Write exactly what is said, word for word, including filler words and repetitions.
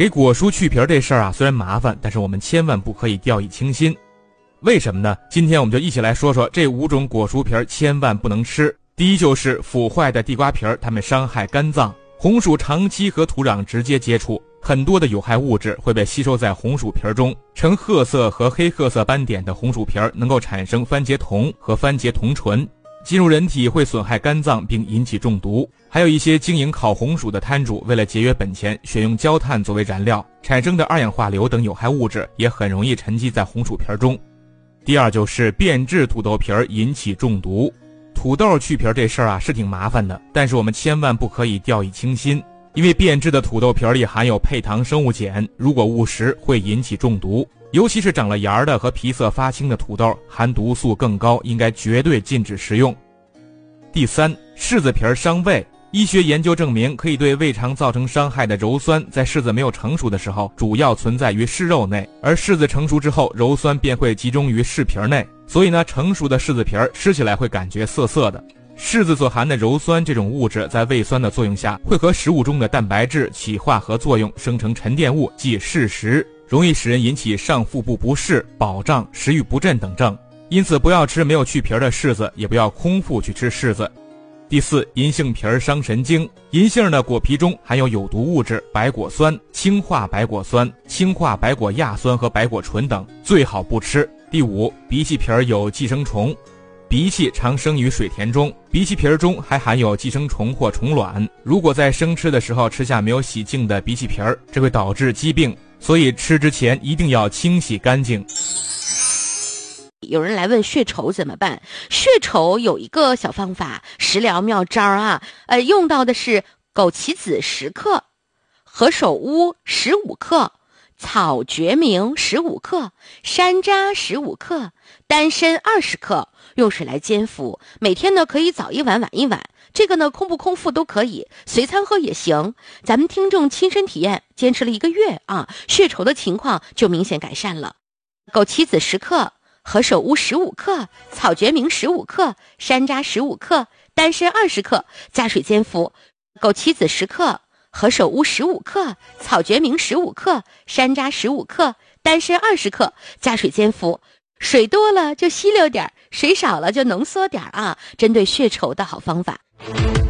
给果蔬去皮这事儿啊，虽然麻烦，但是我们千万不可以掉以轻心。为什么呢？今天我们就一起来说说这五种果蔬皮千万不能吃。第一就是腐坏的地瓜皮，它们伤害肝脏。红薯长期和土壤直接接触，很多的有害物质会被吸收在红薯皮中，呈褐色和黑褐色斑点的红薯皮能够产生番茄酮和番茄酮醇，进入人体会损害肝脏并引起中毒。还有一些经营烤红薯的摊主为了节约本钱，选用焦炭作为燃料，产生的二氧化硫等有害物质也很容易沉积在红薯皮中。第二就是变质土豆皮引起中毒。土豆去皮这事儿啊是挺麻烦的，但是我们千万不可以掉以轻心，因为变质的土豆皮里含有配糖生物碱，如果误食会引起中毒。尤其是长了芽的和皮色发青的土豆，含毒素更高，应该绝对禁止食用。第三，柿子皮伤胃。医学研究证明，可以对胃肠造成伤害的鞣酸，在柿子没有成熟的时候，主要存在于柿肉内，而柿子成熟之后，鞣酸便会集中于柿皮内。所以呢，成熟的柿子皮吃起来会感觉涩涩的。柿子所含的鞣酸这种物质，在胃酸的作用下，会和食物中的蛋白质起化合作用，生成沉淀物，即柿石，容易使人引起上腹部不适、饱胀、食欲不振等症。因此，不要吃没有去皮的柿子，也不要空腹去吃柿子。第四，银杏皮伤神经。银杏的果皮中含有有毒物质白果酸、氢化白果酸、氢化白果亚酸和白果醇等，最好不吃。第五，荸荠皮有寄生虫。荸荠常生于水田中，荸荠皮中还含有寄生虫或虫卵，如果在生吃的时候吃下没有洗净的荸荠皮，这会导致疾病，所以吃之前一定要清洗干净。 有人来问血稠怎么办？血稠有一个小方法，食疗妙招啊，呃，用到的是枸杞子十克、何首乌十五克、草决明十五克、山楂十五克、丹参二十克，用水来煎服。每天呢可以早一碗晚一碗，这个呢空不空腹都可以，随餐喝也行。咱们听众亲身体验，坚持了一个月啊，血稠的情况就明显改善了。枸杞子十克。何首乌十五克，草决明十五克，山楂十五克，丹参二十克，加水煎服。枸杞子十克，何首乌十五克，草决明十五克，山楂十五克，丹参二十克，加水煎服。水多了就稀溜点，水少了就浓缩点啊，针对血稠的好方法。